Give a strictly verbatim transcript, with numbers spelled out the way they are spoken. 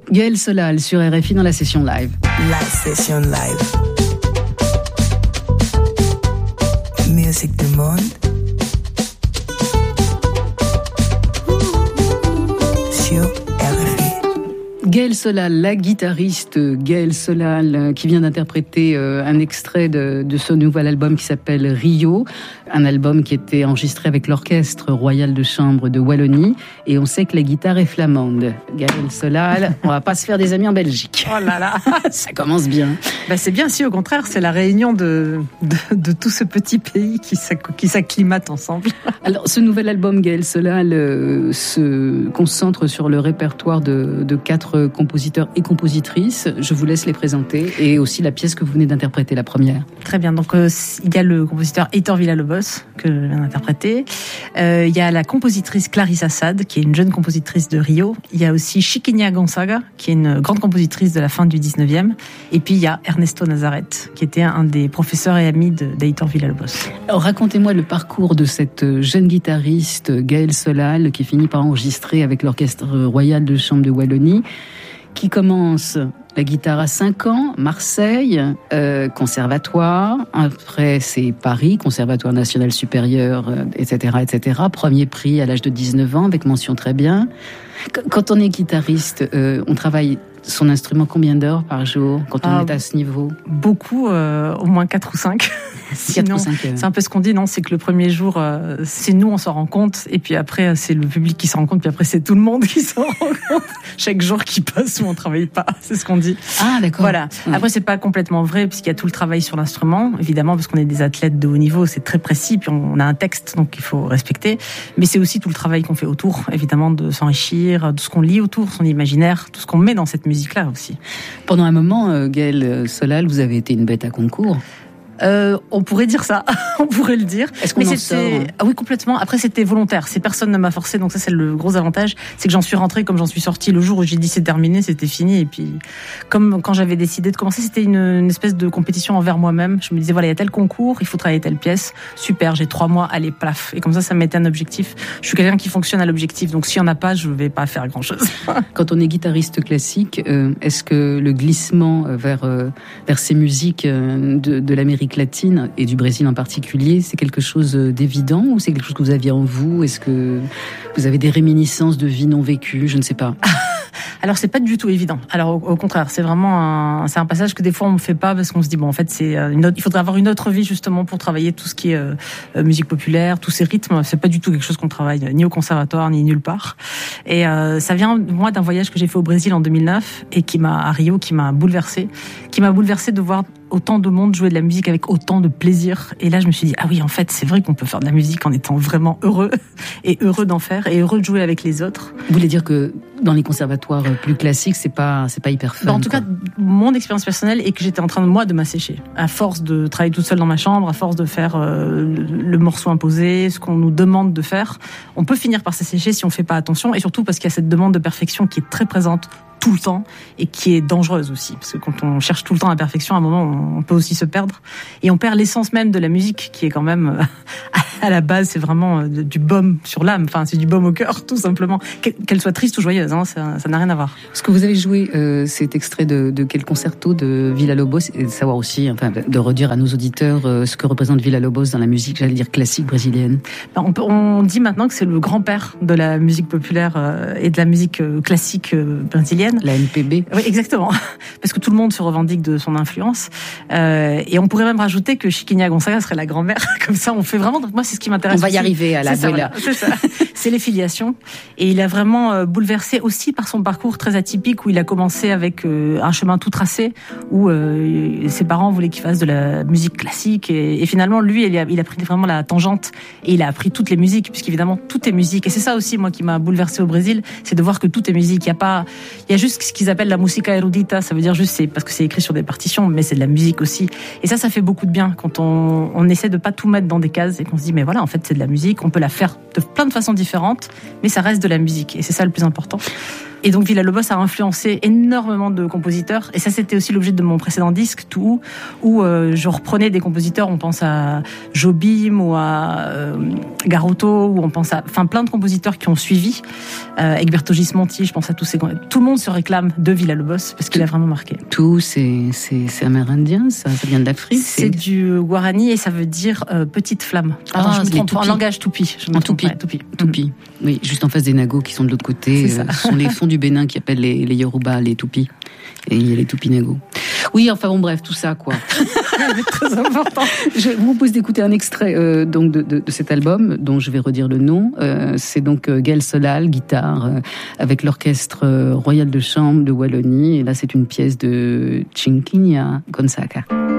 Gaël Solal sur R F I dans la session live. La session live. Musique du monde. Sur R F I. Gaël Solal, la guitariste Gaël Solal, qui vient d'interpréter un extrait de, de son nouvel album qui s'appelle Rio, un album qui était enregistré avec l'Orchestre Royal de Chambre de Wallonie, et on sait que la guitare est flamande. Gaël Solal, on va pas se faire des amis en Belgique. Oh là là, ça commence bien. Bah c'est bien, si au contraire, c'est la réunion de, de, de tout ce petit pays qui, qui s'acclimate ensemble. Alors, ce nouvel album, Gaël Solal, euh, se concentre sur le répertoire de, de quatre compositeurs et compositrices. Je vous laisse les présenter, et aussi la pièce que vous venez d'interpréter, la première. Très bien, donc euh, il y a le compositeur Heitor Villa-Lobos, que je viens d'interpréter. Euh, il y a la compositrice Clarissa Sade, qui est une jeune compositrice de Rio. Il y a aussi Chiquinha Gonzaga, qui est une grande compositrice de la fin du dix-neuvième. Et puis il y a Ernesto Nazaret, qui était un des professeurs et amis de, d'Heitor Villa-Lobos. Alors racontez-moi le parcours de cette jeune guitariste Gaël Solal, qui finit par enregistrer avec l'Orchestre Royal de Chambre de Wallonie, qui commence la guitare à cinq ans, Marseille, euh, conservatoire. Après, c'est Paris, Conservatoire national supérieur, euh, et cetera, et cetera. Premier prix à l'âge de dix-neuf ans, avec mention très bien. Quand on est guitariste, euh, on travaille son instrument combien d'heures par jour quand on ah, est à ce niveau? Beaucoup, euh, au moins quatre ou cinq. Sinon, c'est un peu ce qu'on dit, non? C'est que le premier jour, euh, c'est nous, on s'en rend compte, et puis après, c'est le public qui s'en rend compte, puis après, c'est tout le monde qui s'en rend compte. Chaque jour qui passe où on travaille pas, c'est ce qu'on dit. Ah, d'accord. Voilà. Ouais. Après, c'est pas complètement vrai, puisqu'il y a tout le travail sur l'instrument, évidemment, parce qu'on est des athlètes de haut niveau, c'est très précis, puis on a un texte, donc il faut respecter. Mais c'est aussi tout le travail qu'on fait autour, évidemment, de s'enrichir, de ce qu'on lit autour, son imaginaire, tout ce qu'on met dans cette musique là aussi. Pendant un moment, Gaël Solal, vous avez été une bête à concours. Euh, on pourrait dire ça, on pourrait le dire. Est-ce qu'on Mais en c'était... sort? Ah oui, complètement. Après, c'était volontaire. C'est personne ne m'a forcé, donc ça, c'est le gros avantage. C'est que j'en suis rentrée comme j'en suis sortie. Le jour où j'ai dit c'est terminé, c'était fini. Et puis, comme quand j'avais décidé de commencer, c'était une, une espèce de compétition envers moi-même. Je me disais, voilà, il y a tel concours, il faut travailler telle pièce. Super, j'ai trois mois, allez, plaf. Et comme ça, ça me mettait un objectif. Je suis quelqu'un qui fonctionne à l'objectif. Donc, s'il y en a pas, je vais pas faire grand-chose. Quand on est guitariste classique, euh, est-ce que le glissement vers, euh, vers ces musiques euh, de, de l'Amérique latine et du Brésil en particulier, c'est quelque chose d'évident ou c'est quelque chose que vous aviez en vous? Est-ce que vous avez des réminiscences de vie non vécue? Je ne sais pas. Alors c'est pas du tout évident. Alors au, au contraire, c'est vraiment un, c'est un passage que des fois on ne fait pas parce qu'on se dit bon en fait c'est une autre, il faudrait avoir une autre vie justement pour travailler tout ce qui est euh, musique populaire, tous ces rythmes. C'est pas du tout quelque chose qu'on travaille ni au conservatoire ni nulle part. Et euh, ça vient moi d'un voyage que j'ai fait au Brésil en deux mille neuf et qui m'a à Rio, qui m'a bouleversée, qui m'a bouleversée de voir autant de monde jouer de la musique avec autant de plaisir. Et là, je me suis dit, ah oui, en fait, c'est vrai qu'on peut faire de la musique en étant vraiment heureux, et heureux d'en faire, et heureux de jouer avec les autres. Vous voulez dire que dans les conservatoires plus classiques, c'est pas, c'est pas hyper fun? Bah, en tout quoi. cas, mon expérience personnelle est que j'étais en train de, moi, de m'assécher. À force de travailler toute seule dans ma chambre, à force de faire euh, le, le morceau imposé, ce qu'on nous demande de faire, on peut finir par s'assécher si on fait pas attention, et surtout parce qu'il y a cette demande de perfection qui est très présente tout le temps et qui est dangereuse aussi, parce que quand on cherche tout le temps la perfection, à un moment on peut aussi se perdre et on perd l'essence même de la musique qui est quand même à la base, c'est vraiment du baume sur l'âme, enfin c'est du baume au cœur tout simplement, qu'elle soit triste ou joyeuse, hein, ça, ça n'a rien à voir. Ce que vous avez joué, euh, cet extrait de, de quel concerto de Villa-Lobos, et de savoir aussi, enfin de redire à nos auditeurs euh, ce que représente Villa-Lobos dans la musique, j'allais dire classique brésilienne. Ben, on, peut, on dit maintenant que c'est le grand-père de la musique populaire euh, et de la musique euh, classique euh, brésilienne. La N P B. Oui, exactement. Parce que tout le monde se revendique de son influence. Euh, et on pourrait même rajouter que Chiquinha Gonzaga serait la grand-mère. Comme ça, on fait vraiment... Moi, c'est ce qui m'intéresse. On va aussi. y arriver à la Bella. C'est ça. C'est les filiations. Et il a vraiment bouleversé aussi par son parcours très atypique où il a commencé avec euh, un chemin tout tracé où euh, ses parents voulaient qu'il fasse de la musique classique. Et, et finalement, lui, il a, il a pris vraiment la tangente et il a appris toutes les musiques puisqu'évidemment, tout est musique. Et c'est ça aussi, moi, qui m'a bouleversé au Brésil, c'est de voir que tout est musique. Il y a pas... Il y a juste ce qu'ils appellent la musica erudita, ça veut dire juste c'est parce que c'est écrit sur des partitions, mais c'est de la musique aussi. Et ça, ça fait beaucoup de bien quand on, on essaie de pas tout mettre dans des cases et qu'on se dit mais voilà, en fait c'est de la musique, on peut la faire de plein de façons différentes, mais ça reste de la musique et c'est ça le plus important. Et donc Villa-Lobos a influencé énormément de compositeurs. Et ça, c'était aussi l'objet de mon précédent disque, Tout, où euh, je reprenais des compositeurs. On pense à Jobim ou à euh, Garoto, ou on pense à, enfin, plein de compositeurs qui ont suivi. Euh, Egberto Gismonti, je pense à tous ces. Tout le monde se réclame de Villa-Lobos parce qu'il a vraiment marqué. Tout, c'est c'est c'est amérindien, ça, ça vient de l'Afrique. C'est, c'est du guarani et ça veut dire euh, petite flamme. Pardon, ah, je me trompe. En langage tupi. En tupi. Ouais, tupi. Tupi. Mm. Oui, juste en face des Nagos qui sont de l'autre côté. Ce euh, sont les fonds du Bénin qui appellent les, les Yoruba les Tupis. Et il y a les Tupinagos. Oui, enfin bon, bref, tout ça, quoi. C'est très important. Je vous propose d'écouter un extrait euh, donc de, de, de cet album, dont je vais redire le nom. Euh, c'est donc euh, Gaël Solal, guitare, euh, avec l'Orchestre euh, Royal de Chambre de Wallonie. Et là, c'est une pièce de Chinquiña Gonzaga.